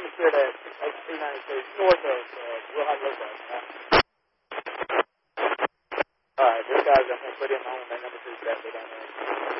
I'm sure that H396 north of Wilhite Lookout. All right, this guy's going to put in my own number 2 down there.